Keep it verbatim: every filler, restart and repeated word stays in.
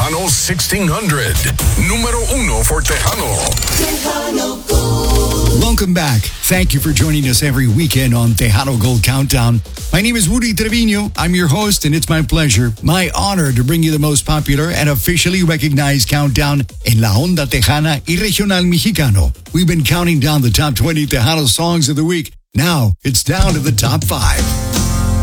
Tejano sixteen hundred. Número uno for Tejano. Tejano Gold. Welcome back. Thank you for joining us every weekend on Tejano Gold Countdown. My name is Woody Trevino. I'm your host, and it's my pleasure, my honor to bring you the most popular and officially recognized countdown en la onda tejana y regional mexicano. We've been counting down the top twenty Tejano songs of the week. Now, it's down to the top five.